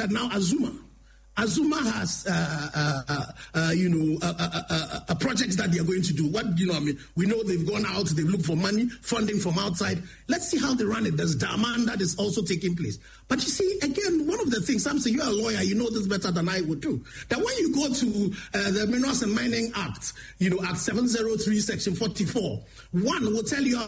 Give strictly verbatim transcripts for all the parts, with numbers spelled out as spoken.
that now Azuma, Azuma has, uh, uh, uh, you know, a uh, uh, uh, uh, projects that they are going to do. What, you know, I mean, we know they've gone out, they've looked for money, funding from outside. Let's see how they run it. There's demand that is also taking place. But you see, again, one of the things, Samson, you're a lawyer, you know this better than I would do, that when you go to uh, the Minerals and Mining Act, you know, Act seven oh three, Section forty-four, one will tell you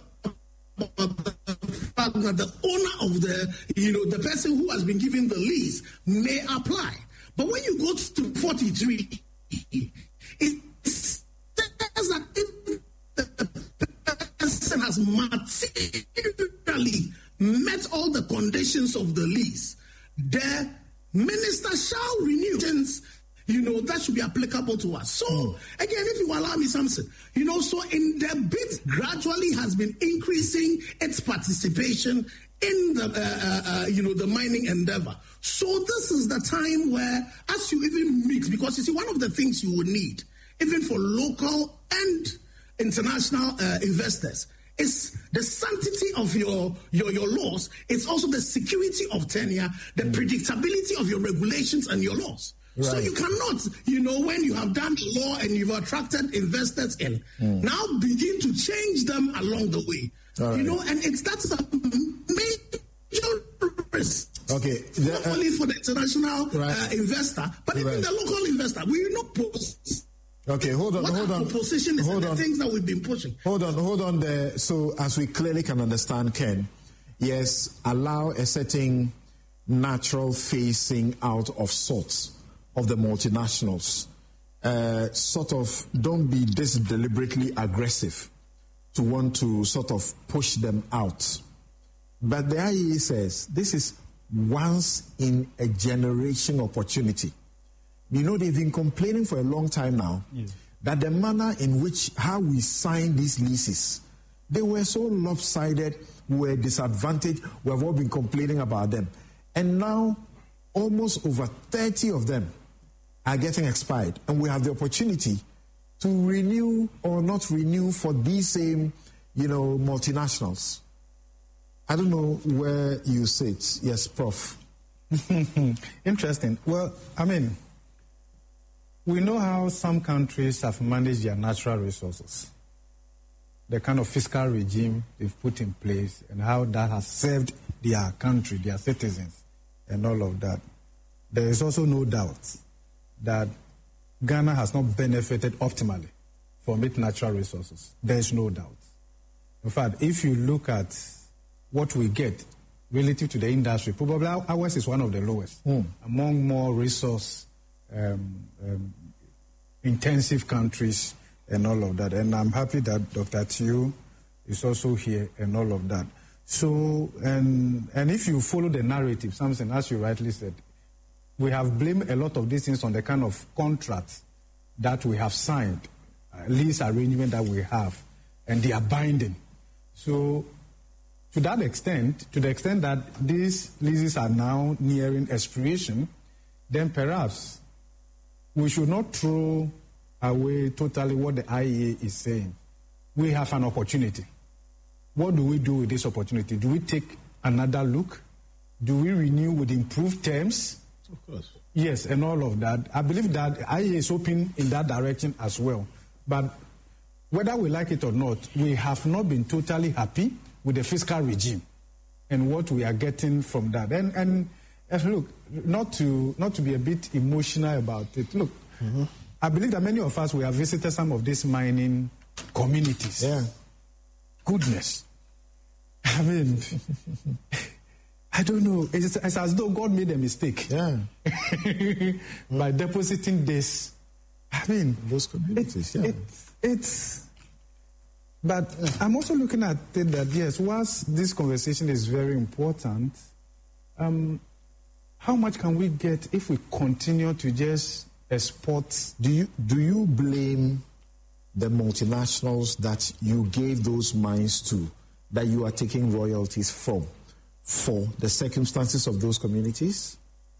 that the owner of the, you know, the person who has been given the lease may apply. But when you go to forty-three, it says that if the person has materially met all the conditions of the lease, the minister shall renew. You know, that should be applicable to us. So, mm. again, if you allow me, Samson, you know, so in the bid gradually has been increasing its participation in the, uh, uh, you know, the mining endeavor. So this is the time where, as you even mix, because you see, one of the things you would need, even for local and international uh, investors, is the sanctity of your, your, your laws. It's also the security of tenure, the mm. predictability of your regulations and your laws. Right. So you cannot, you know, when you have done the law and you've attracted investors in, mm. now begin to change them along the way. All you right. know, and it's that's a major risk. Okay. The, not uh, only for the international right. uh, investor, but right. even the local investor. We will not post. Okay, hold on, what hold on. Position is hold the on. things that we've been pushing. Hold on, hold on there. So, as we clearly can understand, Ken, yes, allow a certain natural phasing out of sorts of the multinationals. Uh, sort of don't be this deliberately aggressive to want to sort of push them out. But the I E A says this is once in a generation opportunity. You know, they've been complaining for a long time now yes. that the manner in which how we signed these leases, they were so lopsided, we were disadvantaged, we have all been complaining about them. And now almost over thirty of them are getting expired, and we have the opportunity to renew or not renew for these same, you know, multinationals. I don't know where you sit. Yes, Prof Interesting. Well, I mean, we know how some countries have managed their natural resources, the kind of fiscal regime they've put in place, and how that has served their country, their citizens, and all of that. There is also no doubt that Ghana has not benefited optimally from its natural resources. There is no doubt. In fact, if you look at what we get relative to the industry, probably ours is one of the lowest mm. among more resource um, um, intensive countries and all of that. And I'm happy that Doctor Tew is also here and all of that. So, and and if you follow the narrative, Samson, as you rightly said, we have blamed a lot of these things on the kind of contracts that we have signed, uh, lease arrangement that we have, and they are binding. So, to that extent, to the extent that these leases are now nearing expiration, then perhaps we should not throw away totally what the I E A is saying. We have an opportunity. What do we do with this opportunity? Do we take another look? Do we renew with improved terms? Of course. Yes, and all of that. I believe that I E A is open in that direction as well. But whether we like it or not, we have not been totally happy with the fiscal regime and what we are getting from that. And and, and look, not to not to be a bit emotional about it. Look, mm-hmm. I believe that many of us, we have visited some of these mining communities. Yeah. Goodness. I mean, I don't know. It's, it's as though God made a mistake. Yeah. By depositing this. I mean, those communities, it, yeah. It, it's, but I'm also looking at it that, yes, whilst this conversation is very important, um, how much can we get if we continue to just export? Do you, do you blame the multinationals that you gave those mines to, that you are taking royalties from, for the circumstances of those communities?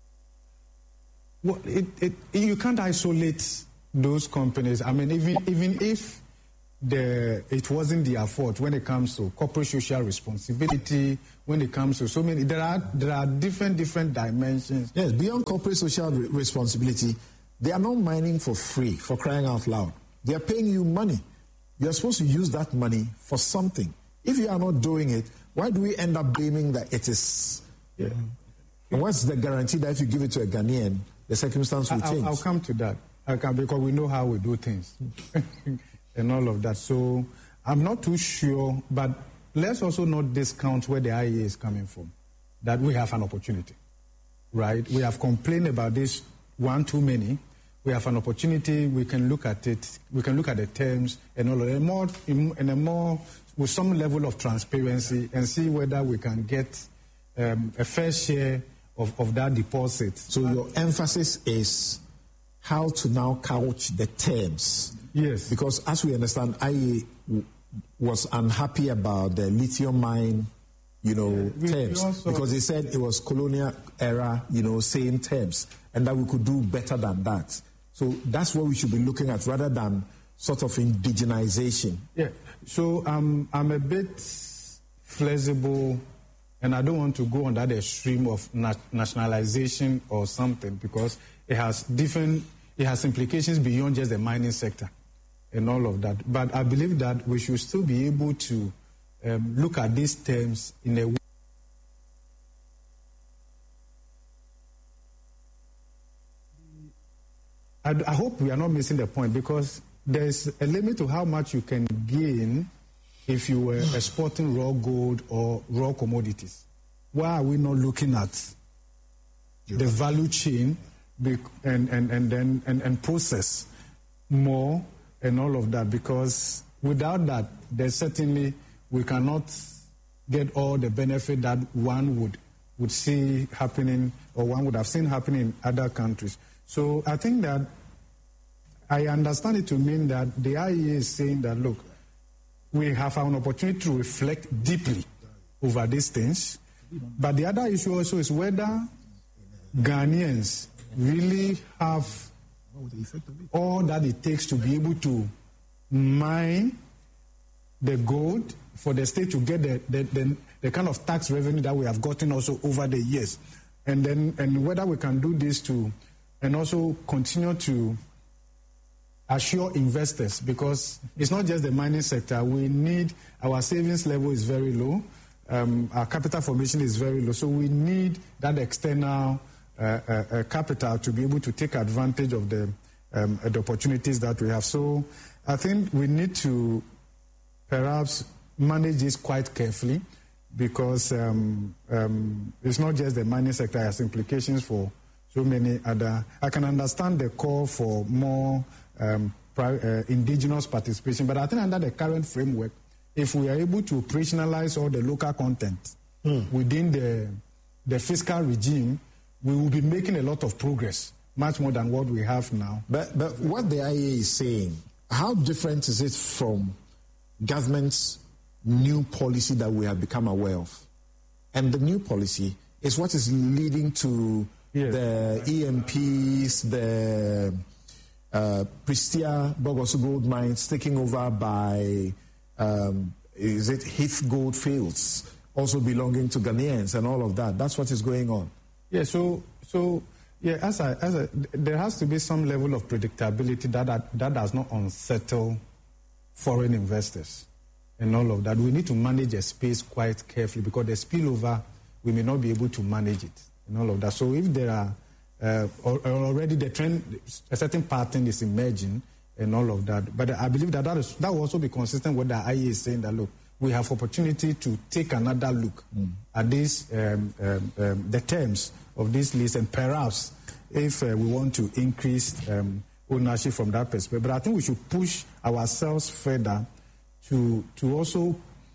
Well, it, it, you can't isolate those companies. I mean, even even if the it wasn't their fault when it comes to corporate social responsibility, when it comes to so many, there are there are different different dimensions. Yes, beyond corporate social re- responsibility, they are not mining for free, for crying out loud. They are paying you money. You are supposed to use that money for something. If you are not doing it, why do we end up blaming that it is? Yeah. And what's the guarantee that if you give it to a Ghanaian, the circumstance will I'll, change? I'll come to that. I can, because we know how we do things and all of that. So I'm not too sure, but let's also not discount where the I E A is coming from, that we have an opportunity, right? We have complained about this one too many. We have an opportunity. We can look at it. We can look at the terms and all of that, more in, in a more with some level of transparency and see whether we can get um, a fair share of, of that deposit. So your emphasis is how to now couch the terms. Yes. Because as we understand, I E A w- was unhappy about the lithium mine, you know, we, terms. we also, because they said it was colonial era, you know, same terms, and that we could do better than that. So that's what we should be looking at rather than sort of indigenization. Yeah. So um, I'm a bit flexible, and I don't want to go on that extreme of na- nationalization or something, because it has different, it has implications beyond just the mining sector and all of that. But I believe that we should still be able to um, look at these terms in a way. I, I hope we are not missing the point, because there's a limit to how much you can gain if you were exporting raw gold or raw commodities. Why are we not looking at the value chain and, and, and then and, and process more and all of that? Because without that, there's certainly we cannot get all the benefit that one would would see happening, or one would have seen happening in other countries. So I think that I understand it to mean that the I E A is saying that, look, we have an opportunity to reflect deeply over these things. But the other issue also is whether Ghanaians really have all that it takes to be able to mine the gold for the state to get the, the, the, the kind of tax revenue that we have gotten also over the years. And then and whether we can do this to, and also continue to assure investors, because it's not just the mining sector. We need, our savings level is very low. Um, our capital formation is very low. So we need that external uh, uh, uh, capital to be able to take advantage of the, um, the opportunities that we have. So I think we need to perhaps manage this quite carefully, because um, um, it's not just the mining sector, it has implications for so many other. I can understand the call for more um, pri- uh, indigenous participation, but I think under the current framework, if we are able to operationalize all the local content mm. within the, the fiscal regime, we will be making a lot of progress, much more than what we have now. But, but what the I E A is saying, how different is it from government's new policy that we have become aware of? And the new policy is what is leading to yes. the E M Ps, the uh, Prestea Bogoso gold mines taking over by, um, is it Heath Gold Fields, also belonging to Ghanaians and all of that. That's what is going on. Yeah, so, so yeah, as I, as I, there has to be some level of predictability that, that, that does not unsettle foreign investors and all of that. We need to manage a space quite carefully, because the spillover, we may not be able to manage it and all of that. So if there are uh, or, or already the trend, a certain pattern is emerging and all of that. But I believe that that, is, that will also be consistent with the I E A saying that, look, we have opportunity to take another look mm. at these, um, um, um, the terms of this list, and perhaps if uh, we want to increase um, ownership from that perspective. But I think we should push ourselves further to to also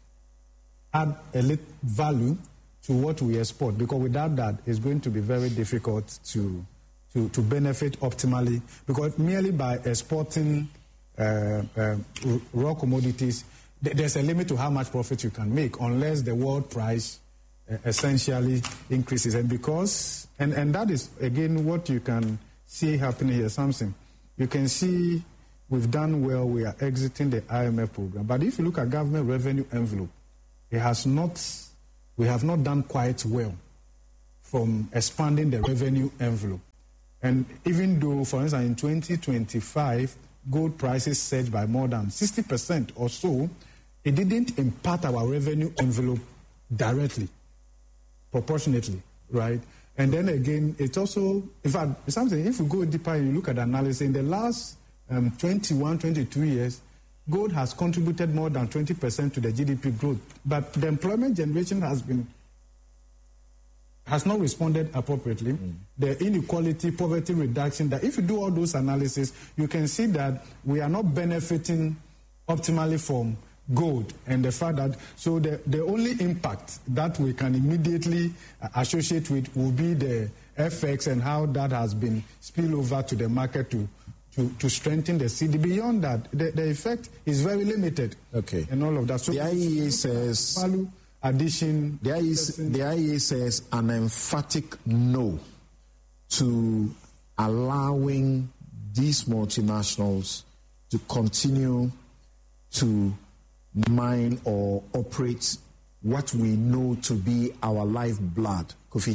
add a little value to what we export, because without that, it's going to be very difficult to to, to benefit optimally, because merely by exporting uh, uh, raw commodities, th- there's a limit to how much profit you can make unless the world price uh, essentially increases. And because, and, and that is, again, what you can see happening here, something. You can see we've done well, we are exiting the I M F program. But if you look at government revenue envelope, it has not, we have not done quite well from expanding the revenue envelope. And even though, for instance, in twenty twenty-five, gold prices surged by more than sixty percent or so, it didn't impact our revenue envelope directly, proportionately, right? And then again, it's also, in fact, something, if you go deeper and you look at the analysis, in the last um, twenty-one, twenty-two years, gold has contributed more than twenty percent to the G D P growth. But the employment generation has been has not responded appropriately. Mm. The inequality, poverty reduction, that if you do all those analysis, you can see that we are not benefiting optimally from gold, and the fact that, so the, the only impact that we can immediately associate with will be the F X and how that has been spilled over to the market to, to, to strengthen the C D. Beyond that, the, the effect is very limited. Okay. And all of that. So the I E A says... Value addition... The I E A, the I E A says an emphatic no to allowing these multinationals to continue to mine or operate what we know to be our lifeblood. Kofi?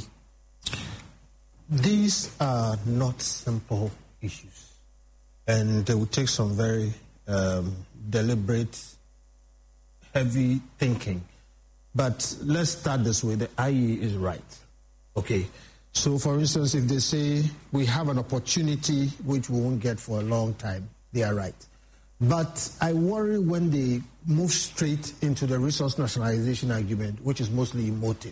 These are not simple issues, and they will take some very um, deliberate, heavy thinking. But let's start this way. The I E A is right. Okay. So, for instance, if they say we have an opportunity which we won't get for a long time, they are right. But I worry when they move straight into the resource nationalization argument, which is mostly emotive.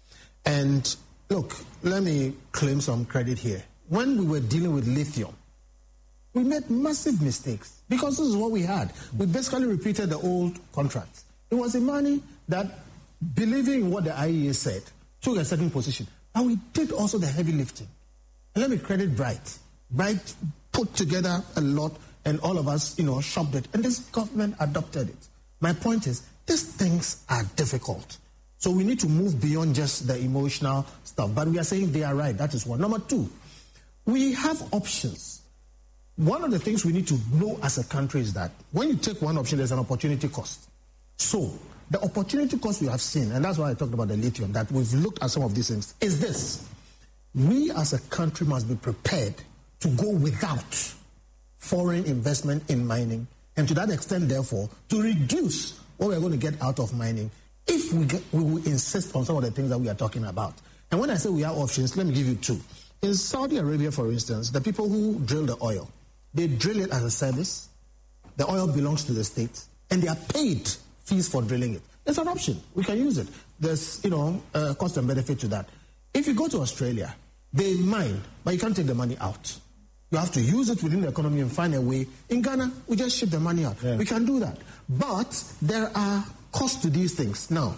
And look, let me claim some credit here. When we were dealing with lithium, we made massive mistakes because this is what we had. We basically repeated the old contracts. It was a money that, believing in what the I E A said, took a certain position. And we did also the heavy lifting. And let me credit Bright. Bright put together a lot, and all of us, you know, shopped it. And this government adopted it. My point is, these things are difficult. So we need to move beyond just the emotional stuff. But we are saying they are right. That is one. Number two, we have options. One of the things we need to know as a country is that when you take one option, there's an opportunity cost. So the opportunity cost we have seen, and that's why I talked about the lithium, that we've looked at some of these things, is this. We as a country must be prepared to go without foreign investment in mining, and to that extent, therefore, to reduce what we're going to get out of mining if we, get, we will insist on some of the things that we are talking about. And when I say we have options, let me give you two. In Saudi Arabia, for instance, the people who drill the oil, they drill it as a service. The oil belongs to the state, and they are paid fees for drilling it. It's an option. We can use it. There's, you know, uh, cost and benefit to that. If you go to Australia, they mine, but you can't take the money out. You have to use it within the economy and find a way. In Ghana, we just ship the money out. Yeah. We can do that. But there are costs to these things. Now,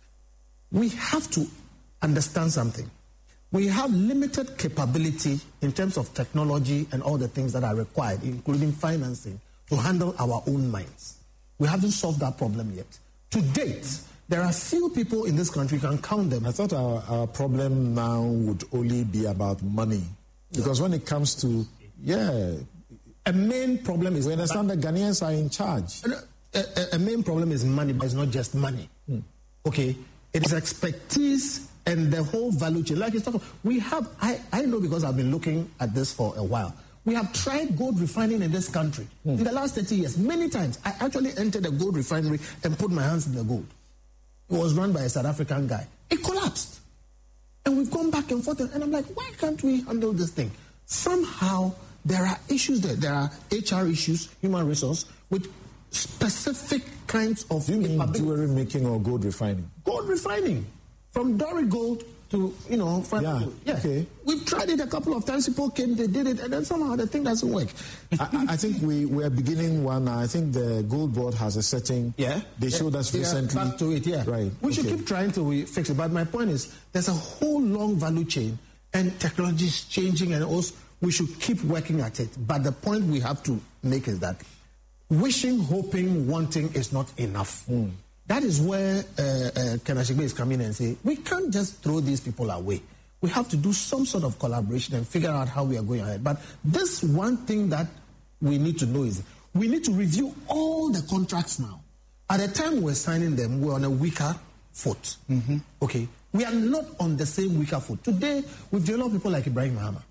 we have to understand something. We have limited capability in terms of technology and all the things that are required, including financing, to handle our own mines. We haven't solved that problem yet. To date, there are few people in this country, you can count them. I thought our, our problem now would only be about money. Because when it comes to, yeah, a main problem is... We understand that Ghanaians are in charge. A, a, a main problem is money, but it's not just money. Hmm. Okay? It is expertise and the whole value chain. Like you talk, we have, I, I know because I've been looking at this for a while. We have tried gold refining in this country hmm. in the last thirty years, many times. I actually entered a gold refinery and put my hands in the gold. It was run by a South African guy. It collapsed. And we've gone back and forth, and I'm like, why can't we handle this thing? Somehow, there are issues there. There are H R issues, human resource, with specific kinds of... Do you mean jewelry making or gold refining? Gold refining. From Dory Gold to, you know... Yeah, yeah. Okay. We've tried it a couple of times. People came, they did it, and then somehow the thing doesn't work. I, I think we, we're beginning one. I think the Gold Board has a setting. Yeah. They yeah. showed us yeah, recently. Back to it, yeah. Right. We okay. should keep trying till we fix it. But my point is, there's a whole long value chain, and technology is changing, and also we should keep working at it. But the point we have to make is that wishing, hoping, wanting is not enough. Mm. That is where uh, uh, Ken Ashigbe is coming in and say, we can't just throw these people away. We have to do some sort of collaboration and figure out how we are going ahead. But this one thing that we need to know is we need to review all the contracts now. At the time we're signing them, we're on a weaker foot. Mm-hmm. Okay, we are not on the same weaker foot. Today, we've developed people like Ibrahim Mahama,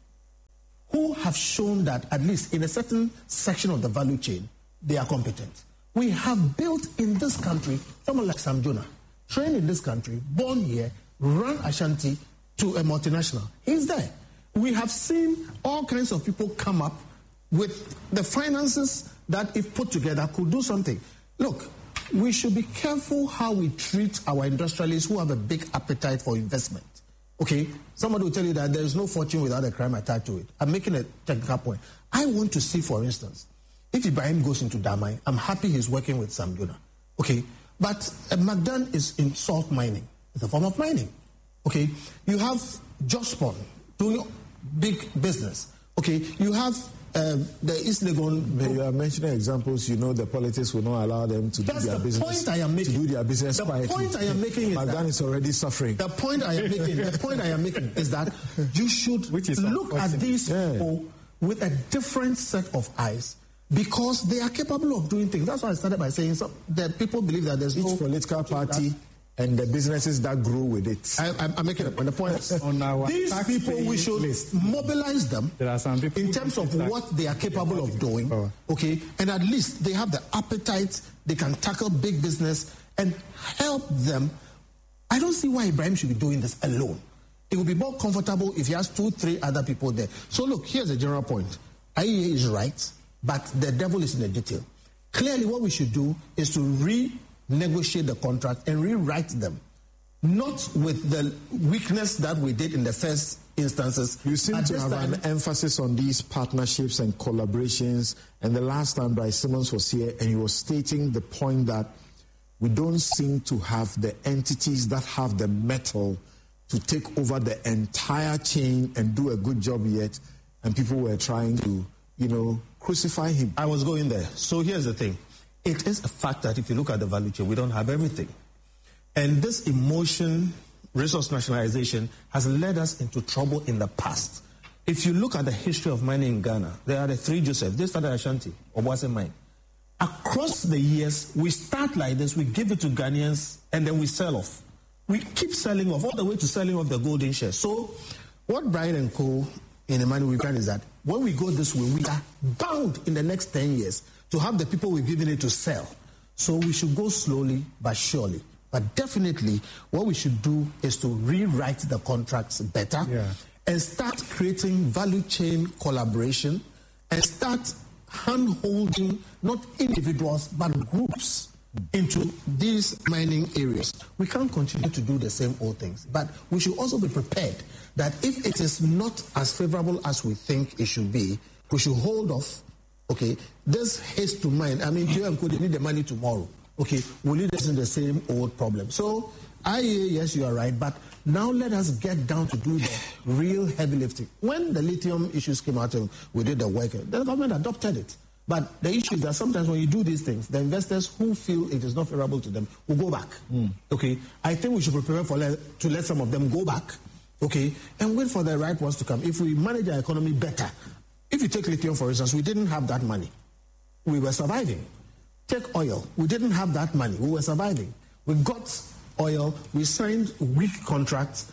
who have shown that at least in a certain section of the value chain, they are competent. We have built in this country someone like Sam Jonah, trained in this country, born here, run Ashanti to a multinational. He's there. We have seen all kinds of people come up with the finances that, if put together, could do something. Look, we should be careful how we treat our industrialists who have a big appetite for investment. Okay, somebody will tell you that there is no fortune without a crime attached to it. I'm making a technical point. I want to see, for instance, if Ibrahim goes into Damai, I'm happy he's working with Sam Jonah. Okay, but uh, Magdan is in salt mining. It's a form of mining. Okay, you have Jospon doing big business. Okay, you have uh, the East Legon. You are mentioning examples. You know the politics will not allow them to That's do their the business. Point I am making. To do their business the quietly. point I am making is Magdan that is already suffering. The point I am making. The point I am making is that you should Which is look at these yeah. people with a different set of eyes, because they are capable of doing things. That's why I started by saying some, that people believe that there's Each no political party and the businesses that grow with it. I, I'm, I'm making a point. The point is, On our these people, we should list, mobilize them there are some people in terms of what they are capable of doing, power. okay? And at least they have the appetite, they can tackle big business and help them. I don't see why Ibrahim should be doing this alone. It would be more comfortable if he has two, three other people there. So look, here's a general point. I E A is right, but the devil is in the detail. Clearly, what we should do is to renegotiate the contract and rewrite them, not with the weakness that we did in the first instances. You seem At to this have time, an emphasis on these partnerships and collaborations. And the last time Bryce Simmons was here, and he was stating the point that we don't seem to have the entities that have the mettle to take over the entire chain and do a good job yet. And people were trying to, you know, crucify him. I was going there. So here's the thing. It is a fact that if you look at the value chain, we don't have everything. And this emotion, resource nationalization, has led us into trouble in the past. If you look at the history of mining in Ghana, there are the three Josephs. They started Ashanti, Obuasi Mine. Across the years, we start like this, we give it to Ghanaians, and then we sell off. We keep selling off, all the way to selling off the golden shares. So what Brian and Co. in the money we've done is that when we go this way, we are bound in the next ten years to have the people we've given it to sell. So we should go slowly but surely. But definitely, what we should do is to rewrite the contracts better Yeah. and start creating value chain collaboration and start hand-holding not individuals but groups into these mining areas. We can't continue to do the same old things, but we should also be prepared that if it is not as favorable as we think it should be, we should hold off. Okay, this haste to mine. I mean, Q M could need the money tomorrow. Okay, will lead us in the same old problem. So, I yes, you are right, but now let us get down to do the real heavy lifting. When the lithium issues came out and we did the work, the government adopted it. But the issue is that sometimes when you do these things, the investors who feel it is not favorable to them will go back. Mm. Okay, I think we should prepare for let, to let some of them go back. Okay, and wait for the right ones to come. If we manage our economy better, if you take lithium, for instance, we didn't have that money. We were surviving. Take oil. We didn't have that money. We were surviving. We got oil. We signed weak contracts.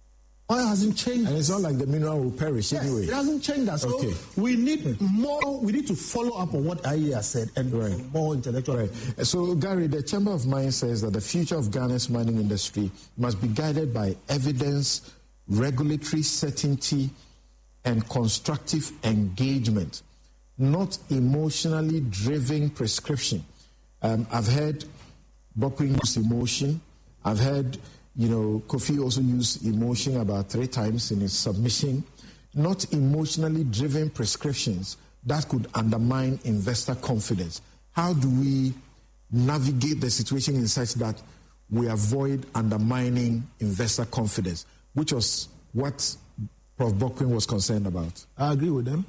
Oil hasn't changed. And it's not like the mineral will perish yes, anyway. It hasn't changed us. So okay. we need more. We need to follow up on what I E A has said and right. more intellectual. Right. So, Gary, the Chamber of Mines says that the future of Ghana's mining industry must be guided by evidence, regulatory certainty, and constructive engagement, not emotionally driven prescription. Um, I've heard Bokwe use emotion. I've heard, you know, Kofi also use emotion about three times in his submission. Not emotionally driven prescriptions that could undermine investor confidence. How do we navigate the situation in such that we avoid undermining investor confidence, which was what Professor Bokwe was concerned about? I agree with them.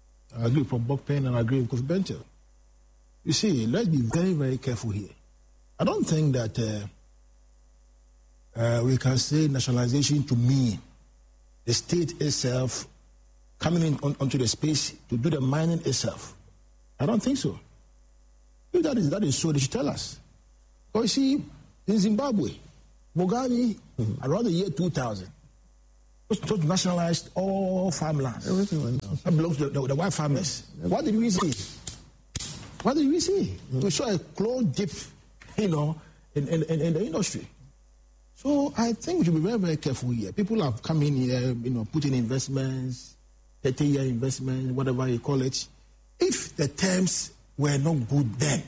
I agree with Professor Bokwe and I agree with Kofi Bentil. You see, let's be very, very careful here. I don't think that uh, uh, we can say nationalization to mean the state itself coming in on, onto the space to do the mining itself. I don't think so. If that is, that is so, they should tell us. Because you see, in Zimbabwe, Mugabe, mm-hmm. around the year two thousand, was nationalized all farmlands. Everything went down. That belongs to the, the, the white farmers. What did we see? What did we see? Mm-hmm. We saw a close dip, you know, in, in, in, in the industry. So I think we should be very, very careful here. People have come in here, you know, put in investments, thirty-year investments, whatever you call it. If the terms were not good then,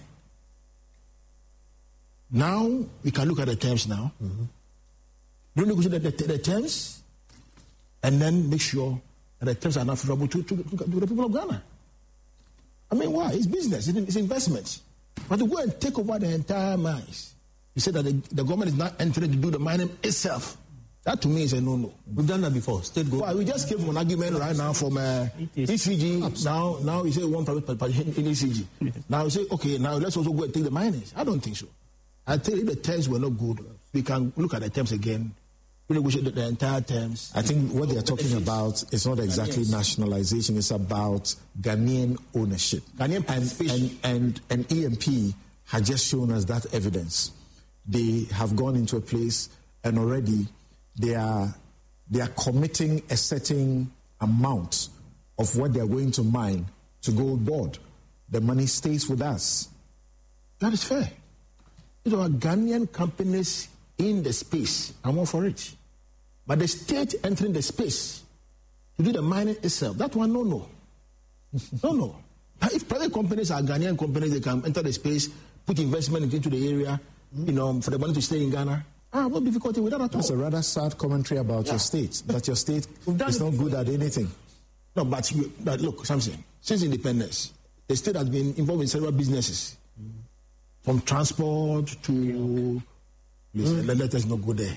now we can look at the terms now. Mm-hmm. Don't negotiate the, the, the terms, and then make sure that the terms are not favorable to, to, to, to the people of Ghana. I mean, why? It's business, it's investment. But to go and take over the entire mines, you said that the, the government is not entering to do the mining itself. That to me is a no-no. We've done that before. State government. Well, we just came from an argument right now from uh, E C G. Now, now we say one private party in E C G. Now we say, okay, now let's also go and take the miners. I don't think so. I think if the terms were not good, we can look at the terms again. We negotiate the, the entire terms. I think what they are talking about is not exactly nationalization. It's about Ghanaian ownership. Ghanaian and, and, and, and E M P has just shown us that evidence. They have gone into a place and already they are they are committing a certain amount of what they are going to mine to gold board. The money stays with us. That is fair. These are Ghanaian companies in the space. I'm all for it. But the state entering the space to do the mining itself, that one, no, no. no, no. If private companies are Ghanaian companies, they can enter the space, put investment into the area, you know, for the money to stay in Ghana. I have no difficulty with that at all. That's a rather sad commentary about yeah. your state, that your state is not good at anything. No, but, but look, something. Since independence, the state has been involved in several businesses, mm. from transport to... Listen, mm. let us not go there.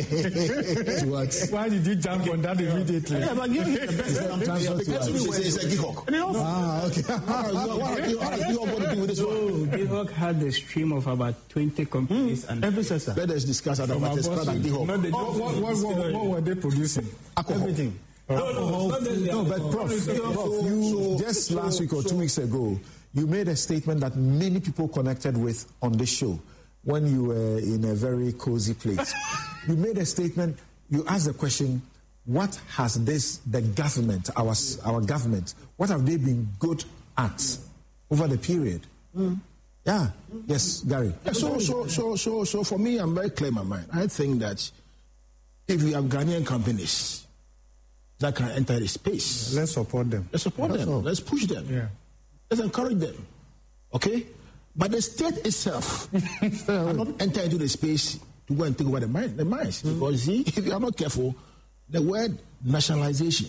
Why did you jump on that immediately? Yeah, but give me the best. It's a Gihawk. Ah, okay. What has Gihawk got to do with this one? Gihawk had a stream of about twenty companies mm. and every sector. Let us discuss that about the spread of Gihawk. What, what, what, what were they producing? Alcohol. Everything. No, no, no, no, but Prof, Prof you just last week or two weeks ago, you made a statement that many people connected with on this show. When you were in a very cozy place, you made a statement, you asked the question, what has this, the government, our, our government, what have they been good at over the period? Mm. Yeah, yes, Gary. Yeah, so, so, so, so, so for me, I'm very clear in my mind. I think that if we have Ghanaian companies that can enter the space, yeah, let's support them. Let's support That's them. All. Let's push them. Yeah. Let's encourage them. Okay? But the state itself cannot enter into the space to go and take over the mines. The mines. Mm-hmm. Because see, if you are not careful, the word nationalization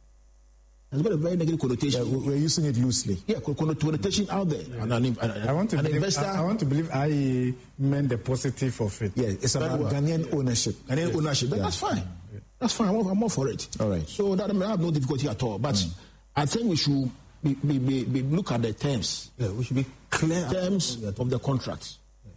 has got a very negative connotation. Yeah, we're using it loosely. Yeah, connotation out there. Yeah. And an, an, I want to an believe, investor. I, I want to believe I meant the positive of it. Yeah, it's about well. Ghanaian ownership. Ghanaian yes. ownership. Yeah. That's fine. Yeah. That's fine. I'm all, I'm all for it. All right. So that I, mean, I have no difficulty at all. But mm. I think we should be, be, be, be look at the terms. Yeah, we should be clear terms of the contracts. Yeah.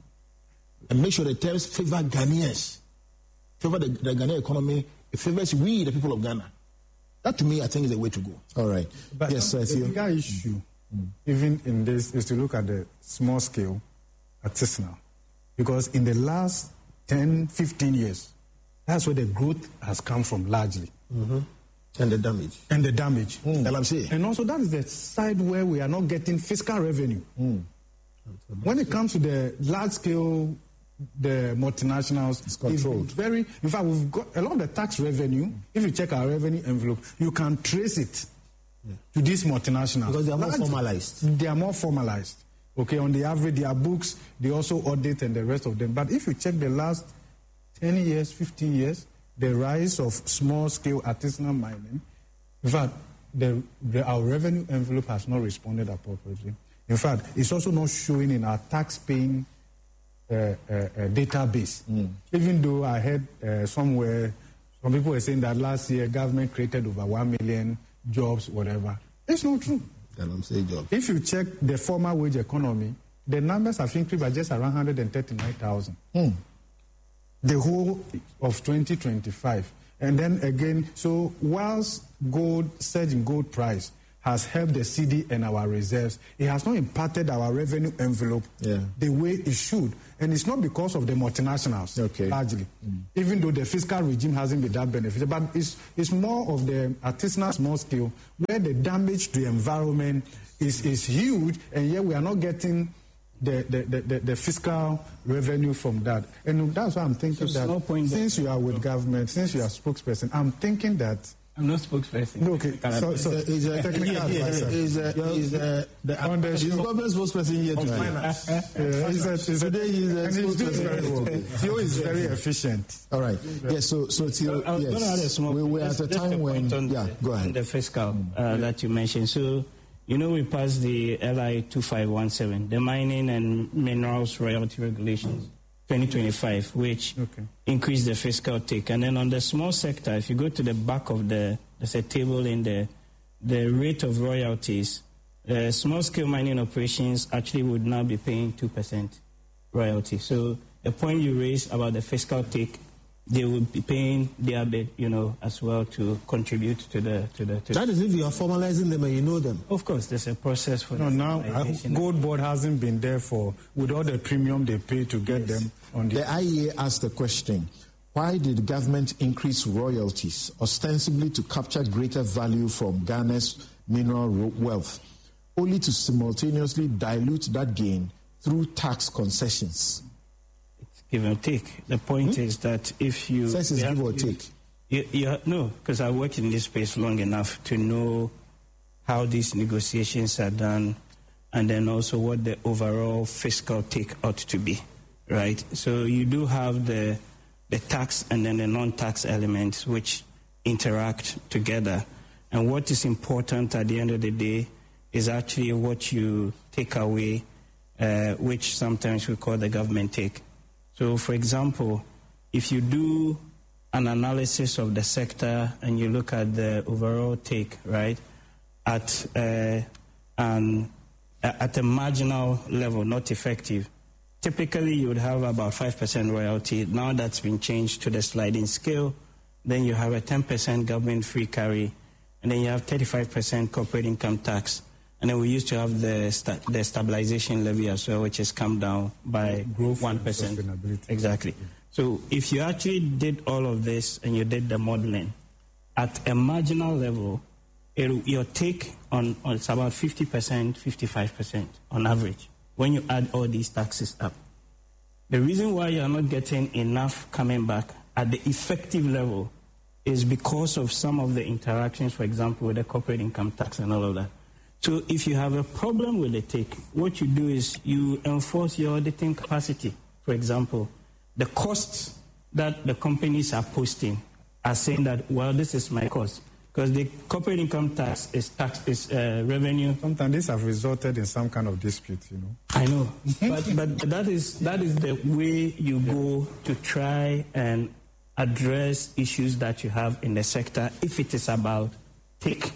And make sure the terms favor Ghanaians, favor the, the Ghanaian economy, it favors we, the people of Ghana. That to me, I think is the way to go. All right. But yes, the Sir, bigger issue, mm. even in this, is to look at the small scale artisanal. Because in the last ten, fifteen years, that's where the growth has come from largely. Mm-hmm. And the damage. And the damage. Mm. That I'm saying. And also that is the side where we are not getting fiscal revenue. Mm. When it comes to the large scale, the multinationals, it's controlled. It's very, in fact, we've got a lot of the tax revenue. If you check our revenue envelope, you can trace it yeah. to these multinationals. Because they are more large, formalized. They are more formalized. Okay, on the average, their books, they also audit and the rest of them. But if you check the last ten years, fifteen years, the rise of small-scale artisanal mining, in fact, the, the, our revenue envelope has not responded appropriately. In fact, it's also not showing in our tax-paying uh, uh, uh, database. Mm. Even though I heard uh, somewhere, some people were saying that last year government created over one million jobs, whatever. It's not true. And I'm saying jobs. If you check the formal wage economy, the numbers have increased by just around one hundred thirty-nine thousand. Mm. The whole of twenty twenty-five. And then again, so whilst gold, surge in gold price has helped the C D and our reserves. It has not impacted our revenue envelope yeah. the way it should. And it's not because of the multinationals, okay. largely, mm. even though the fiscal regime hasn't been that beneficial. But it's, it's more of the artisanal small scale, where the damage to the environment is, is huge, and yet we are not getting the, the, the, the, the fiscal revenue from that. And that's why I'm thinking so that no point since that, you are with government, since you are spokesperson, I'm thinking that I'm not spokesperson. No, okay. So, so is a technical yeah, advisor. Is a is a the on the is government spokesperson here to finance. Yeah, he's a, he's a, Today he's a and he's doing spokesperson. very well. Theo is very efficient. All right. Yes. So so Theo, I was yes. going to add a small we were at just, a just time a when on yeah. The, Go ahead. on the fiscal uh, that you mentioned. So you know we passed the L I two five one seven, the Mining and Minerals Royalty Regulations twenty twenty-five, which okay. increased the fiscal take. And then on the small sector, if you go to the back of the there's a table in the the rate of royalties. Uh, small-scale mining operations actually would now be paying two percent royalty. So the point you raised about the fiscal take, they would be paying their bit, you know, as well to contribute to the to the. To that is if you are formalizing them and you know them. Of course, there's a process for. No, now uh, Gold Board hasn't been there for with all the premium they pay to get yes. them on the. The I E A asked the question. Why did the government increase royalties, ostensibly to capture greater value from Ghana's mineral wealth, only to simultaneously dilute that gain through tax concessions? It's give and take. The point hmm? is that if you... Sense is give or take. You, you, no, because I worked in this space long enough to know how these negotiations are done and then also what the overall fiscal take ought to be, right? So you do have the... the tax and then the non-tax elements which interact together. And what is important at the end of the day is actually what you take away, uh, which sometimes we call the government take. So, for example, if you do an analysis of the sector and you look at the overall take, right, at, uh, an, at a marginal level, not effective, typically, you would have about five percent royalty. Now that's been changed to the sliding scale. Then you have a ten percent government free carry. And then you have thirty-five percent corporate income tax. And then we used to have the sta- the stabilization levy as well, which has come down by growth one percent. Exactly. So if you actually did all of this and you did the modeling, at a marginal level, it, your take on, on it's about fifty percent, fifty-five percent on average, when you add all these taxes up. The reason why you're not getting enough coming back at the effective level is because of some of the interactions, for example, with the corporate income tax and all of that. So if you have a problem with the take, what you do is you enforce your auditing capacity. For example, the costs that the companies are posting are saying that, well, this is my cost. Because the corporate income tax is tax is uh, revenue. Sometimes these have resulted in some kind of dispute, you know. I know, but but that is that is the way you go to try and address issues that you have in the sector. If it is about take,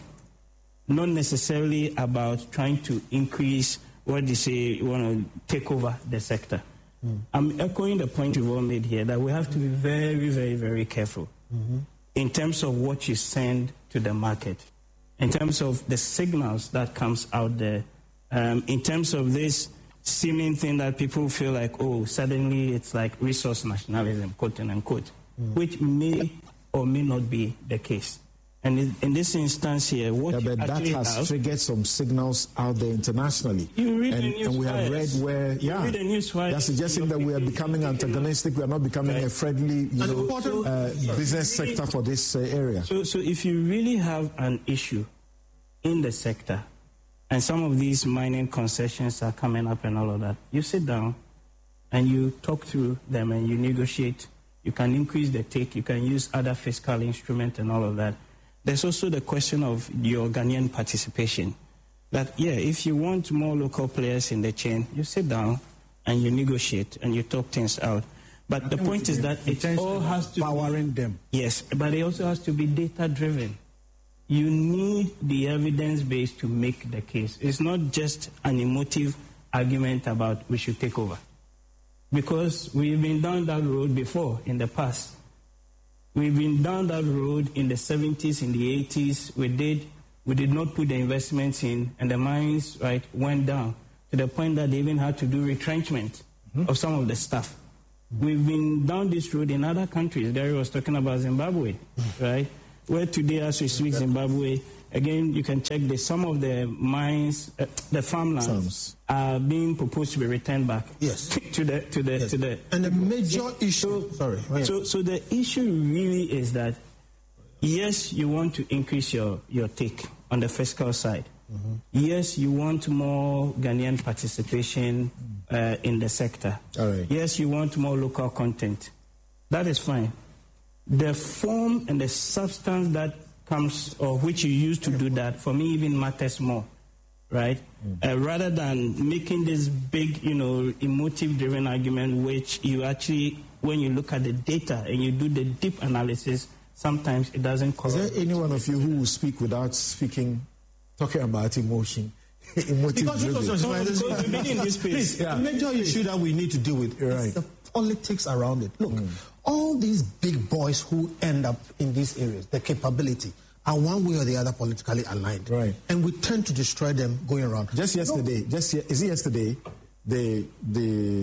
not necessarily about trying to increase what they say you want to take over the sector. Mm. I'm echoing the point you've all made here that we have to be very, very, very careful. Mm-hmm. In terms of what you send to the market, in terms of the signals that comes out there, um, in terms of this seeming thing that people feel like, oh, suddenly it's like resource nationalism, quote and unquote, mm. which may or may not be the case. And in, in this instance here, what yeah, you but that has have, triggered some signals out there internationally. You read and, the news and we have wires. read where, you yeah, read the news wires. They're suggesting that we are becoming antagonistic. We are not becoming right. a friendly, you know, uh, business sector for this uh, area. So, so if you really have an issue in the sector, and some of these mining concessions are coming up and all of that, you sit down and you talk through them and you negotiate. You can increase the take. You can use other fiscal instruments and all of that. There's also the question of your Ghanaian participation. That, yeah, if you want more local players in the chain, you sit down and you negotiate and you talk things out. But the point is that it all has to powering be, them. Yes, but it also has to be data-driven. You need the evidence base to make the case. It's not just an emotive argument about we should take over. Because we've been down that road before in the past. We've been down that road in the seventies, in the eighties. We did we did not put the investments in, and the mines, right, went down to the point that they even had to do retrenchment mm-hmm. of some of the staff. Mm-hmm. We've been down this road in other countries. Gary was talking about Zimbabwe, mm-hmm. right, where today, as we speak, Zimbabwe, again, you can check the some of the mines, uh, the farmlands Sounds. are being proposed to be returned back. Yes. to the to the yes. to the. And the major issue. Sorry. So so the issue really is that yes, you want to increase your your take on the fiscal side. Mm-hmm. Yes, you want more Ghanaian participation uh, in the sector. All right. Yes, you want more local content. That is fine. The form and the substance that comes or which you use to do that, for me, even matters more, right? Mm. Uh, rather than making this big, you know, emotive-driven argument, which you actually, when you look at the data and you do the deep analysis, sometimes it doesn't correlate. Is there any one of you who will speak without speaking, talking about emotion? Emotive-driven. Because, no, because we've been in this space. Yeah. The major issue that we need to deal with right. is the politics around it. Look, mm. all these big boys who end up in these areas, the capability, are one way or the other politically aligned. Right. And we tend to destroy them going around. Just yesterday, no. just is it yesterday, the the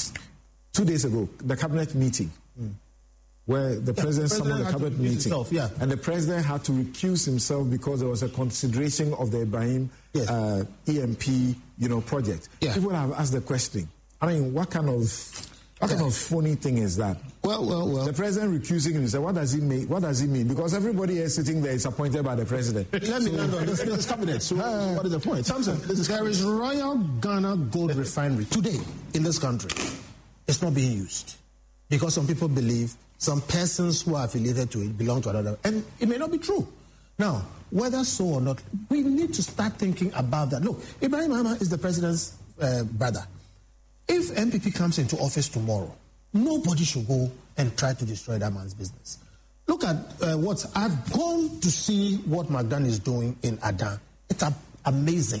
two days ago, the cabinet meeting, mm. where the yeah, president the summoned the cabinet meeting, himself, yeah. and the president had to recuse himself because there was a consideration of the Ibrahim yes. uh, E M P, you know, project. Yeah. People have asked the question. I mean, what kind of what yeah. kind of funny thing is that? Well, well, well. The president recusing himself. What does he mean? What does he mean? Because everybody is sitting there is appointed by the president. Let me land on this, this cabinet. So, uh, what is the point? Samson, there is Royal Ghana Gold Refinery today in this country. It's not being used because some people believe some persons who are affiliated to it belong to another, and it may not be true. Now, whether so or not, we need to start thinking about that. Look, Ibrahim Mahama is the president's uh, brother. If M P P comes into office tomorrow, nobody should go and try to destroy that man's business. Look at uh, what I've gone to see what McDan is doing in Adan. It's a, amazing.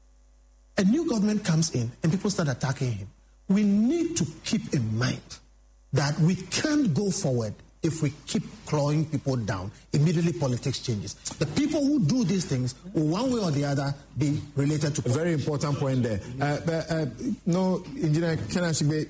A new government comes in and people start attacking him. We need to keep in mind that we can't go forward if we keep clawing people down. Immediately politics changes. The people who do these things will one way or the other be related to politics. A very important point there. Uh, but, uh, no, Engineer Kenashibe,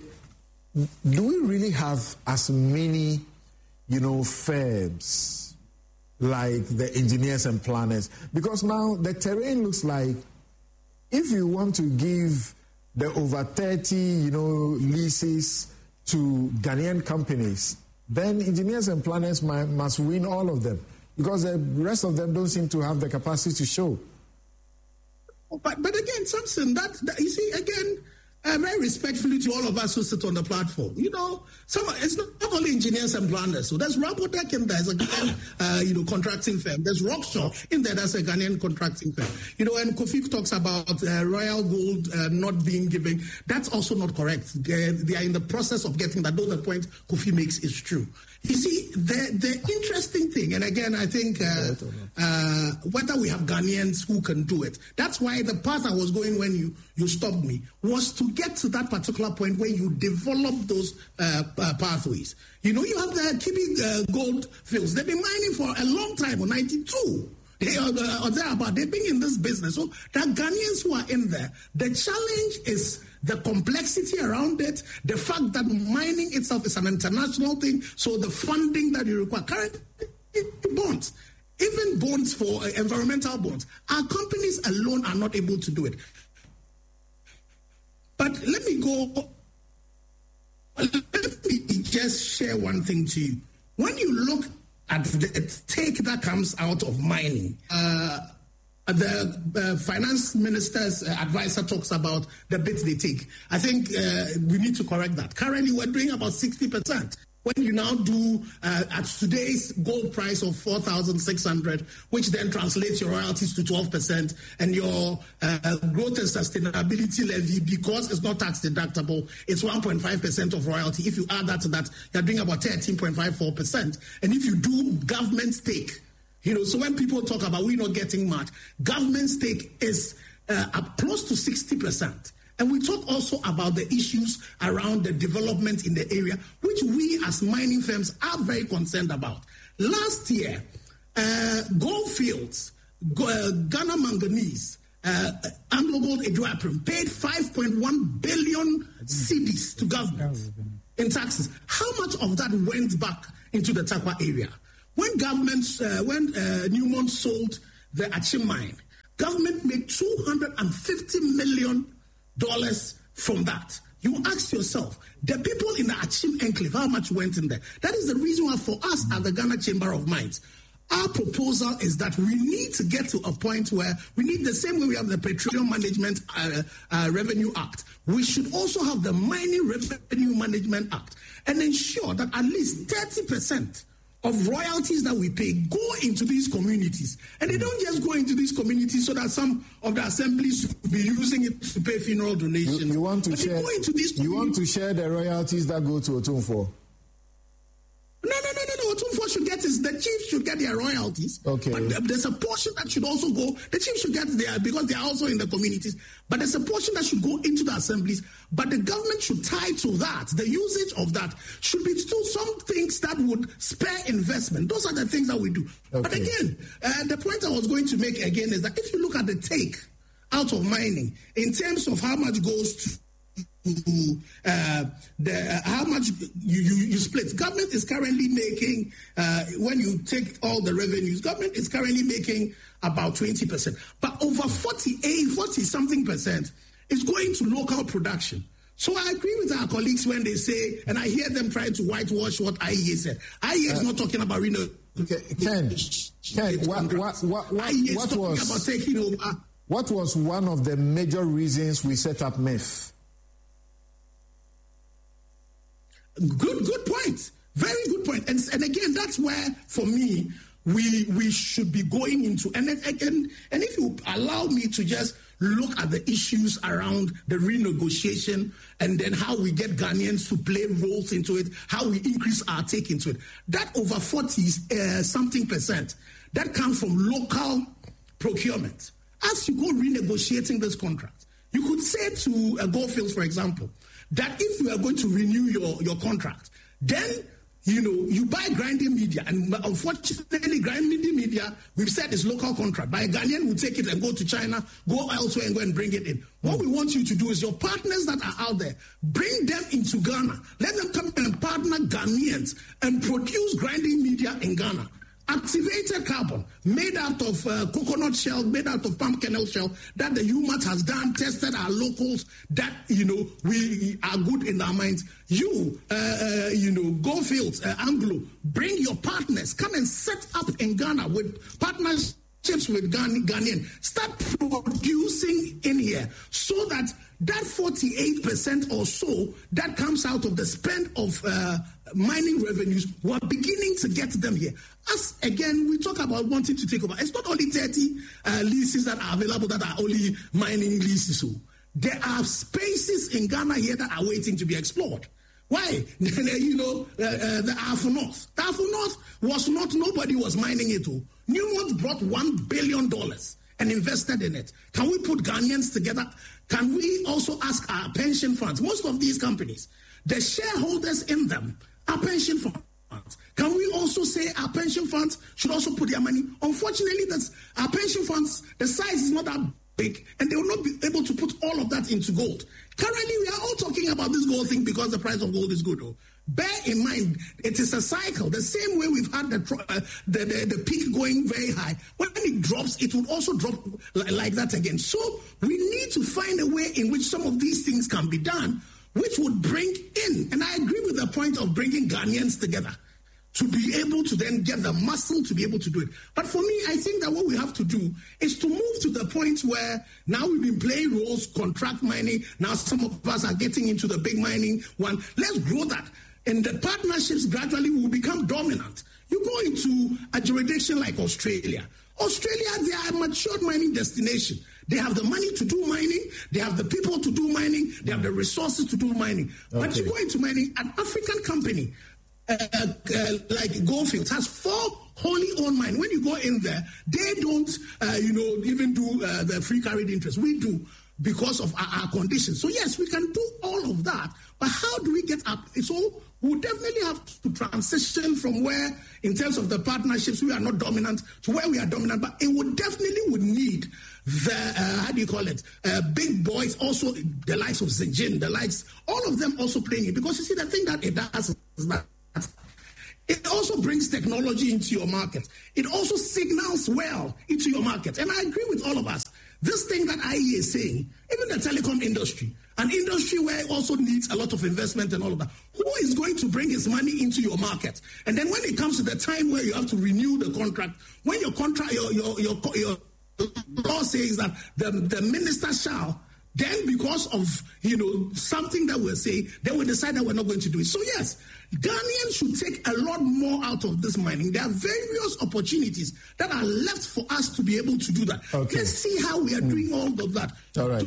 do we really have as many, you know, firms like the engineers and planners? Because now the terrain looks like if you want to give the over thirty, you know, leases to Ghanaian companies, then engineers and planners might, must win all of them because the rest of them don't seem to have the capacity to show. But but again, Samson, that, that you see, again, uh, very respectfully to all of us who sit on the platform, you know, some, it's not, not only engineers and planners. So there's Rabotech in there, there's a Ghanaian, uh, you know, contracting firm. There's Rockshaw in there, that's a Ghanaian contracting firm. You know, and Kofi talks about uh, Royal Gold uh, not being given. That's also not correct. They, they are in the process of getting that, though the point Kofi makes is true. You see, the the interesting thing, and again, I think uh, uh, whether we have Ghanaians who can do it, that's why the path I was going when you, you stopped me was to get to that particular point where you develop those uh, uh, pathways. You know, you have the Kibi uh, gold fields. They've been mining for a long time, or ninety-two. They are, uh, thereabout. They've been in this business. So the Ghanaians who are in there, the challenge is the complexity around it, the fact that mining itself is an international thing, so the funding that you require, current bonds, even bonds for uh, environmental bonds, our companies alone are not able to do it. But let me go, let me just share one thing to you. When you look at the take that comes out of mining, uh, the uh, finance minister's uh, advisor talks about the bits they take. I think uh, we need to correct that. Currently, we're doing about sixty percent. When you now do uh, at today's gold price of four thousand six hundred, which then translates your royalties to twelve percent, and your uh, growth and sustainability levy, because it's not tax deductible, it's one point five percent of royalty. If you add that to that, you're doing about thirteen point five four percent. And if you do government stake, you know, so when people talk about we're not getting much, government stake is uh, up close to sixty percent. And we talk also about the issues around the development in the area, which we as mining firms are very concerned about. Last year, uh, Goldfields uh, Ghana Manganese, uh, Anglo Gold Eduaprim paid five point one billion cedis to government in taxes. How much of that went back into the Tarkwa area? When government, uh, when uh, Newmont sold the Achim mine, government made two hundred fifty million dollars from that. You ask yourself, the people in the Achim enclave, how much went in there? That is the reason why for us at the Ghana Chamber of Mines, our proposal is that we need to get to a point where we need the same way we have the Petroleum Management uh, uh, Revenue Act. We should also have the Mining Revenue Management Act and ensure that at least thirty percent of royalties that we pay go into these communities. And they don't just go into these communities so that some of the assemblies will be using it to pay funeral donations. You, you, want, to but share, go into these you want to share the royalties that go to Otumfuo? No, no, no, no, no. Otumfuo should get is the chiefs should get their royalties. Okay. But there's a portion that should also go. The chiefs should get their because they are also in the communities. But there's a portion that should go into the assemblies. But the government should tie to that. The usage of that should be still some things that would spare investment. Those are the things that we do. Okay. But again, uh, the point I was going to make again is that if you look at the take out of mining in terms of how much goes to Uh, the, uh, how much you, you, you split. Government is currently making, uh, when you take all the revenues, government is currently making about twenty percent. But over forty-eight, forty something percent is going to local production. So I agree with our colleagues when they say, and I hear them trying to whitewash what I E A said. I E A is uh, not talking about Reno. Okay, Ken, Ken what, what, what, what, I E A is what talking was, about taking over. What was one of the major reasons we set up M E F? Good, good point. Very good point. And, and again, that's where, for me, we we should be going into. And again, and if you allow me to just look at the issues around the renegotiation and then how we get Ghanaians to play roles into it, how we increase our take into it, that over forty uh, something percent, that comes from local procurement. As you go renegotiating this contract, you could say to uh, Goldfields, for example, that if you are going to renew your, your contract, then, you know, you buy grinding media. And unfortunately, grinding media, we've said is local contract. By a Ghanaian will take it and go to China, go elsewhere and go and bring it in. What we want you to do is your partners that are out there, bring them into Ghana. Let them come and partner Ghanaians and produce grinding media in Ghana. Activated carbon made out of uh, coconut shell, made out of palm kernel shell that the U M A T has done, tested our locals that, you know, we are good in our minds. You, uh, uh, you know, Goldfields, uh, Anglo, bring your partners, come and set up in Ghana with partnerships with Ghan- Ghanaian. Start producing in here so that that forty-eight percent or so that comes out of the spend of uh, mining revenues, we're beginning to get them here. As again, we talk about wanting to take over. It's not only thirty uh, leases that are available that are only mining leases. So there are spaces in Ghana here that are waiting to be explored. Why? you know, uh, uh, the Afro North. The Afro North was not, nobody was mining it. All. Newmont brought one billion dollars and invested in it. Can we put Ghanaians together? Can we also ask our pension funds? Most of these companies, the shareholders in them are pension funds. Can we also say our pension funds should also put their money? Unfortunately, that's, our pension funds, the size is not that big, and they will not be able to put all of that into gold. Currently, we are all talking about this gold thing because the price of gold is good. Oh. Bear in mind, it is a cycle. The same way we've had the, uh, the, the, the peak going very high. When it drops, it will also drop like, like that again. So we need to find a way in which some of these things can be done, which would bring in, and I agree with the point of bringing Ghanaians together to be able to then get the muscle to be able to do it. But for me, I think that what we have to do is to move to the point where now we've been playing roles, contract mining, now some of us are getting into the big mining one. Let's grow that. And the partnerships gradually will become dominant. You go into a jurisdiction like Australia. Australia, they are a matured mining destination. They have the money to do mining. They have the people to do mining. They have the resources to do mining. Okay. But you go into mining, an African company, Uh, uh, like Goldfields has four wholly owned mines. When you go in there, they don't, uh, you know, even do uh, the free carried interest. We do because of our, our conditions. So yes, we can do all of that. But how do we get up? So we'll definitely have to transition from where, in terms of the partnerships, we are not dominant to where we are dominant. But it would definitely would need the, uh, how do you call it, uh, big boys, also the likes of Zijin, the likes, all of them also playing it. Because you see, the thing that it does is that it also brings technology into your market. It also signals well into your market. And I agree with all of us. This thing that I E is saying, even the telecom industry, an industry where it also needs a lot of investment and all of that, who is going to bring his money into your market? And then when it comes to the time where you have to renew the contract, when your contract, your your your, your law says that the, the minister shall, then because of, you know, something that we're saying, they will decide that we're not going to do it. So yes, Ghanaians should take a lot more out of this mining. There are various opportunities that are left for us to be able to do that. Okay. Let's see how we are doing all of that. All right.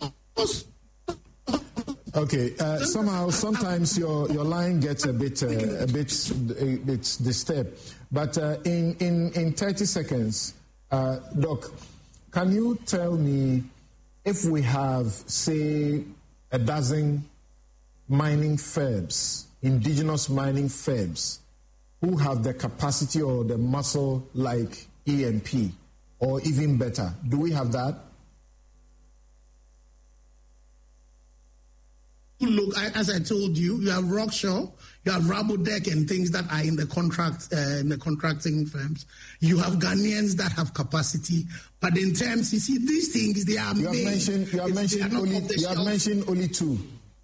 Okay. Uh, somehow, sometimes your, your line gets a bit uh, a bit a bit disturbed. But uh, in in in thirty seconds, uh, Doc, can you tell me if we have, say, a dozen mining firms, indigenous mining firms, who have the capacity or the muscle like E M P, or even better, do we have that? Look, I, as I told you, you have Rockshaw, you have Rabodeck and things that are in the contract, uh, in the contracting firms. You have Ghanaians that have capacity, but in terms, you see, these things they are you made. Have mentioned, you have mentioned only. You have mentioned only two.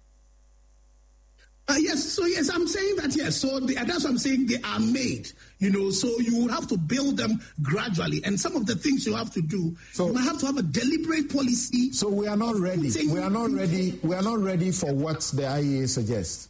Uh, yes, so yes, I'm saying that, yes. So the, that's what I'm saying, they are made, you know, so you will have to build them gradually. And some of the things you have to do, so, you might have to have a deliberate policy. So we are not ready. We are not ready. We are not ready for what the I E A suggests.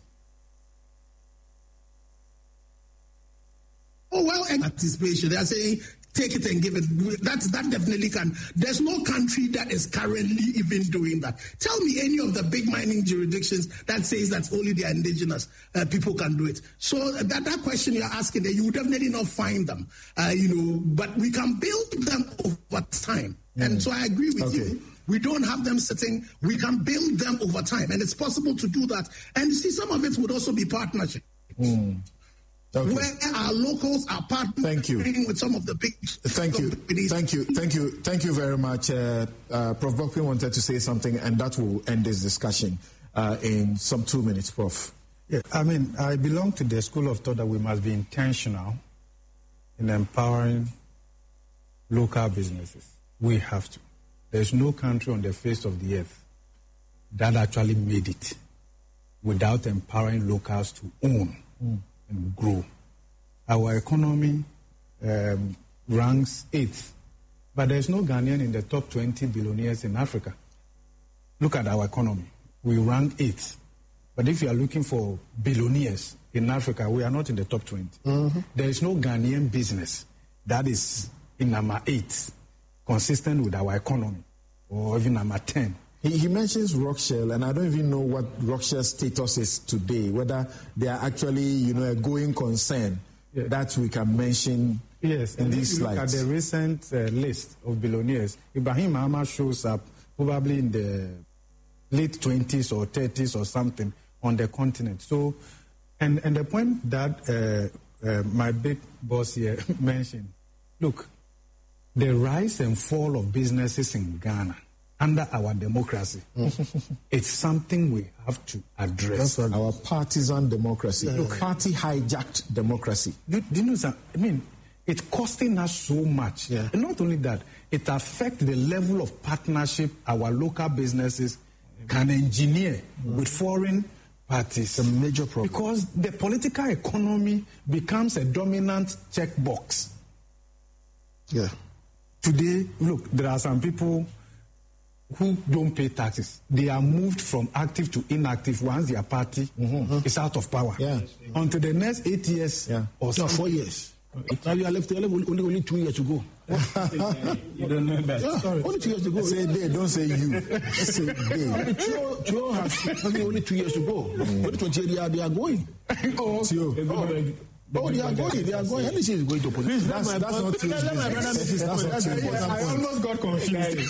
Oh, well, anticipation. They are saying, take it and give it. That, that definitely can. There's no country that is currently even doing that. Tell me any of the big mining jurisdictions that says that only the indigenous uh, people can do it. So that, that question you're asking there, you will definitely not find them, uh, you know, but we can build them over time. Mm. And so I agree with okay. you. We don't have them sitting. We can build them over time. And it's possible to do that. And you see, some of it would also be partnership. Mm. Okay. Where our locals are partnering Thank you. with some of the big Thank you. companies. Thank you. Thank you. Thank you very much. Uh, uh, Professor Bokpin wanted to say something, and that will end this discussion uh, in some two minutes, Prof Yeah, I mean, I belong to the school of thought that we must be intentional in empowering local businesses. We have to. There's no country on the face of the earth that actually made it without empowering locals to own mm. and grow. Our economy um, ranks eighth, but there's no Ghanaian in the top twenty billionaires in Africa. Look at our economy. We rank eighth. But if you are looking for billionaires in Africa, we are not in the top twenty. Mm-hmm. There is no Ghanaian business that is in number eight, consistent with our economy, or even number ten. He, he mentions Rockshell, and I don't even know what Rockshell's status is today, whether they are actually, you know, a going concern yeah. that we can mention yes, in and these if you slides. Look at the recent uh, list of billionaires, Ibrahim Ahmad shows up probably in the late twenties or thirties or something on the continent. So, and, and the point that uh, uh, my big boss here mentioned, look, the rise and fall of businesses in Ghana under our democracy, mm. it's something we have to address. That's our partisan democracy, yeah. Look, party hijacked democracy. Do, do you know something? I mean, it's costing us so much. Yeah. And not only that, it affects the level of partnership our local businesses can engineer mm. with foreign parties. It's a major problem. Because the political economy becomes a dominant checkbox. Yeah. Today, look, there are some people who don't pay taxes. They are moved from active to inactive once their party mm-hmm. is out of power. Yeah. Until the next eight years yeah. or so. No, four years. Now you are left only, only, only two years to go. You don't know that. Yeah, Sorry. Only two years to go. Say they, don't say you. Say they. Tio, Tio has only two years to go. Mm. Only twenty years they are going. Oh, Tio. Oh. Oh, they are going. They are going. N D C is going to opposition. Please, that's, that's, that's not true. That's not true. I almost got confused.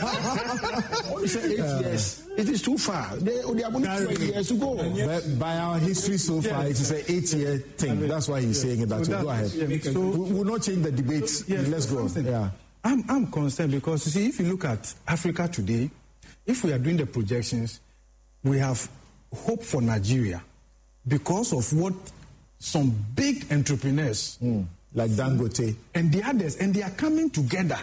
Only say eight years. It is too far. They, they are only twenty years to go. But by our history so far, it is an eight-year thing. That's why he's saying it that way. Go ahead. So, we will not change the debate. Yes, let's go. Yeah. I'm, I'm concerned because, you see, if you look at Africa today, if we are doing the projections, we have hope for Nigeria because of what some big entrepreneurs mm, like Dangote and the others, and they are coming together.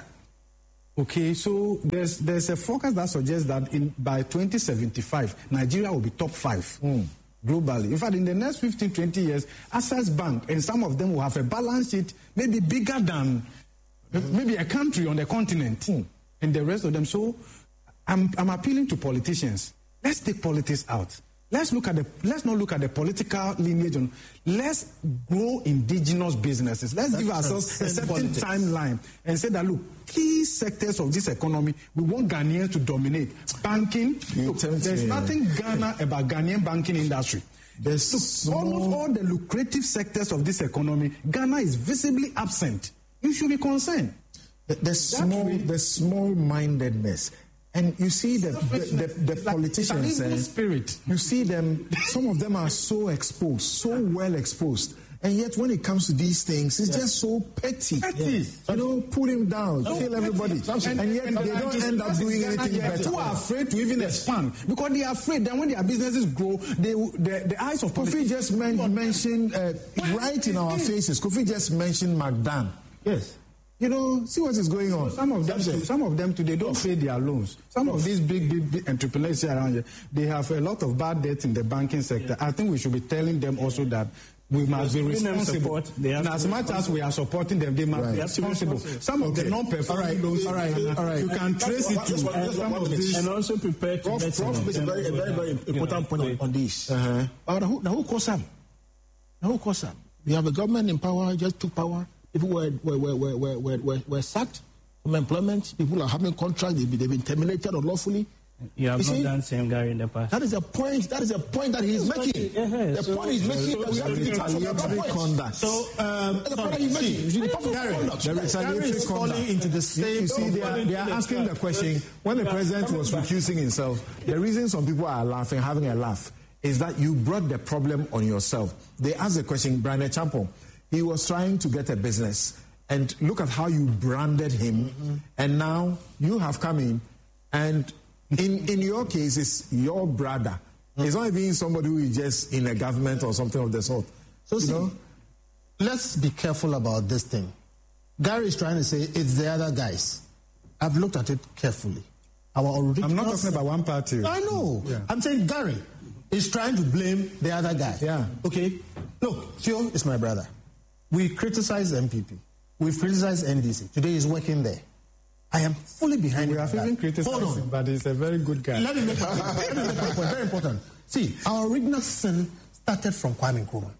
Okay, so there's there's a forecast that suggests that in by twenty seventy-five, Nigeria will be top five mm. globally. In fact, in the next fifteen, twenty years, Access Bank and some of them will have a balance sheet maybe bigger than mm. maybe a country on the continent mm. and the rest of them. So I'm I'm appealing to politicians. Let's take politics out. Let's look at the. Let's not look at the political lineage. On, let's grow indigenous businesses. Let's That's give ourselves a certain politics. timeline and say that look, key sectors of this economy, we want Ghanaians to dominate. Banking. Look, there's nothing Ghana about Ghanaian banking industry. There's look, small... almost all the lucrative sectors of this economy, Ghana is visibly absent. You should be concerned. The, the small, the small-mindedness. And you see the the, the, the politicians, like spirit. You see them, some of them are so exposed, so well exposed. And yet when it comes to these things, it's yeah. just so petty. Petty. Yeah. You know, put him down, so kill everybody. And, and yet and, they don't end up doing anything better. Who are afraid to even expand? Because they are afraid that when their businesses grow, they the, the eyes of Kofi just men, mentioned, uh, right in our faces, Kofi just mentioned McDan. Yes. You know, see what is going on. Some of them, some of them today don't pay their loans. Some of these big, big, big entrepreneurs here around here, they have a lot of bad debt in the banking sector. Yeah. I think we should be telling them also that we must be responsible. And as much as we are supporting them, they must right. be responsible. Some of okay. the non-performing loans, all right, all right. you can trace it to some of these. And also prepare to Prof, Prof makes a very, very, very important point on, on this. Uh-huh. Uh, now, who, now who caused them? Now who caused them? We have a government in power, just took power. People were, were, were, were, were, were, were sacked from employment. People are having contracts. They've been, they've been terminated unlawfully. You have you not see? done same Gary in the past. That is a point. That is a point that he is making. Yeah, the so, point he's making. So, so, retaliatory conduct. So, um, the point he's making. The retaliatory is falling into the same. You see, they are, they are asking the question. When the president was recusing himself, the reason some people are laughing, having a laugh, is that you brought the problem on yourself. They asked the question, Brian Champon. He was trying to get a business. And look at how you branded him. Mm-hmm. And now you have come in. And in, in your case, it's your brother. Mm-hmm. It's not even somebody who is just in a government or something of the sort. So, see, know? Let's be careful about this thing. Gary is trying to say it's the other guys. I've looked at it carefully. Our original I'm not talking about one party. I know. Yeah. I'm saying Gary is trying to blame the other guy. Yeah. Okay? Look, Theo is my brother. We criticize M P P. We've criticized N D C. Today he's working there. I am fully behind him. We have even criticized him, but he's a very good guy. Let me make a point. Very important. See, our original sin started from Kwame Nkrumah.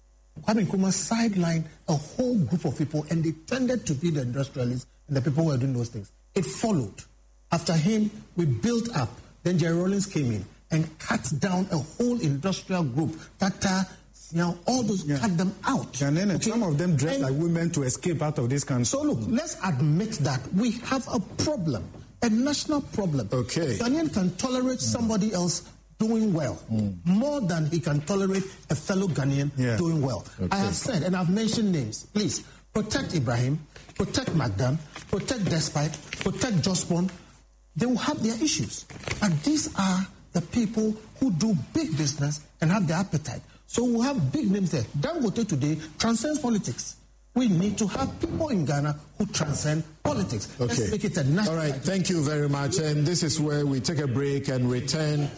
Kwame Nkrumah sidelined a whole group of people, and they tended to be the industrialists and the people who were doing those things. It followed. After him, we built up. Then Jerry Rawlings came in and cut down a whole industrial group. Tata, now, all those yeah. cut them out. And then okay? Some of them dress and like women to escape out of this country. So, look, let's admit that we have a problem, a national problem. Okay. Ghanaian can tolerate mm. somebody else doing well mm. more than he can tolerate a fellow Ghanaian yeah. doing well. Okay. I have said, and I've mentioned names. Please, protect Ibrahim, protect McDan, protect Despite, protect Jospon. They will have their issues. And these are the people who do big business and have the appetite. So we have big names there. Dangote today transcends politics. We need to have people in Ghana who transcend politics. Okay. Let's make it a national. All right, idea. Thank you very much. And this is where we take a break and return.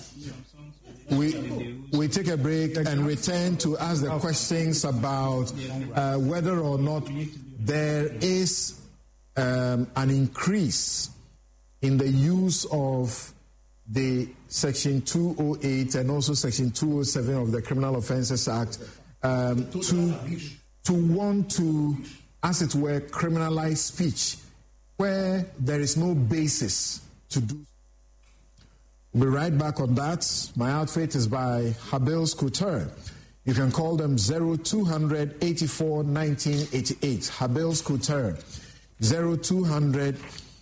We we take a break and return to ask the questions about uh, whether or not there is um, an increase in the use of the Section two oh eight and also Section two oh seven of the Criminal Offences Act um, to, to want to, as it were, criminalize speech where there is no basis to do. We'll be right back on that. My outfit is by Habil Scooter. You can call them zero two hundred eighty-four nineteen eighty-eight. Habil Scooter, zero two hundred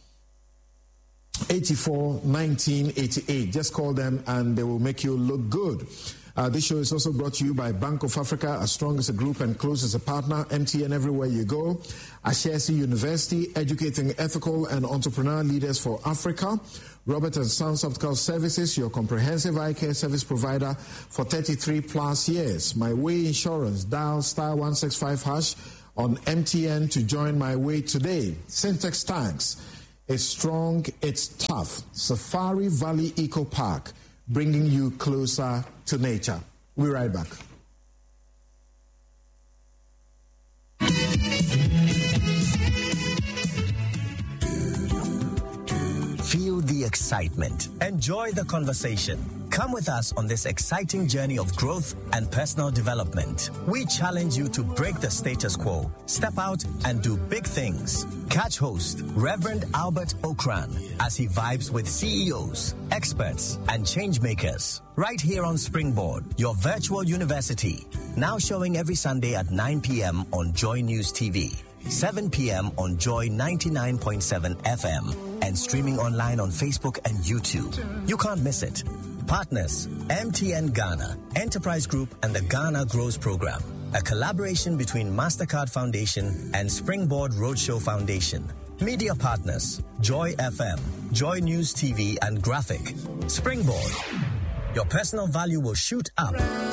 eighty-four nineteen eighty-eight. Just call them and they will make you look good. Uh, this show is also brought to you by Bank of Africa, as strong as a group and close as a partner. M T N everywhere you go. Ashesi University, educating ethical and entrepreneur leaders for Africa. Robert and Sons Optical Services, your comprehensive eye care service provider for thirty-three plus years. My Way Insurance, dial star one six five hash on M T N to join My Way today. Syntex Tanks, it's strong, it's tough. Safari Valley Eco Park, bringing you closer to nature. We'll be right back. Feel the excitement. Enjoy the conversation. Come with us on this exciting journey of growth and personal development. We challenge you to break the status quo, step out and do big things. Catch host Reverend Albert Okran as he vibes with C E Os, experts, and change makers. Right here on Springboard, your virtual university. Now showing every Sunday at nine p.m. on Joy News T V. seven p.m. on Joy ninety-nine point seven F M and streaming online on Facebook and YouTube. You can't miss it. Partners, M T N Ghana, Enterprise Group and the Ghana Grows Program, a collaboration between MasterCard Foundation and Springboard Roadshow Foundation. Media partners, Joy F M, Joy News T V and Graphic. Springboard, your personal value will shoot up